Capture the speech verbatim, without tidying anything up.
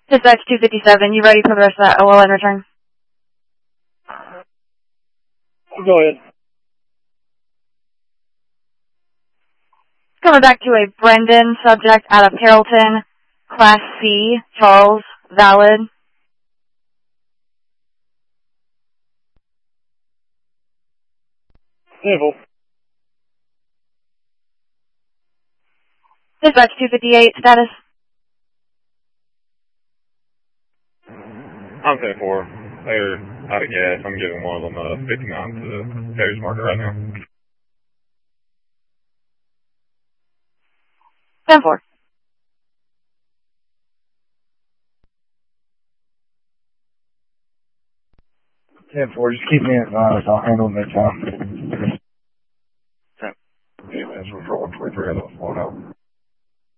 Dispatch two fifty-seven, you ready for the rest of that O L N return? Go ahead. Coming back to a Brendan subject out of Carrollton, Class C, Charles, valid. Info. Dispatch two fifty-eight, status? I'm ten four. They're out of gas. I'm giving one of them a fifty-nine to the carriage marker right now. ten four. ten four, just keep me advised. I'll handle it next time. Yeah, that's for one twenty-three. I don't know.